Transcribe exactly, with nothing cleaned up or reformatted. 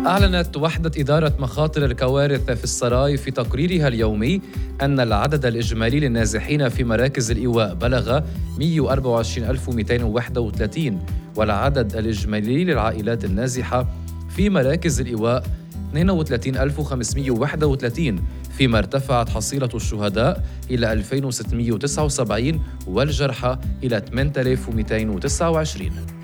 أعلنت وحدة إدارة مخاطر الكوارث في السراي في تقريرها اليومي أن العدد الإجمالي للنازحين في مراكز الإيواء بلغ مئة وأربعة وعشرين ألف ومئتين وواحد وثلاثين، والعدد الإجمالي للعائلات النازحة في مراكز الإيواء اثنين وثلاثين ألف وخمسمئة وواحد وثلاثين، فيما ارتفعت حصيلة الشهداء إلى ألفين وستمئة وتسعة وسبعين والجرحى إلى ثمانية آلاف ومئتين وتسعة وعشرين.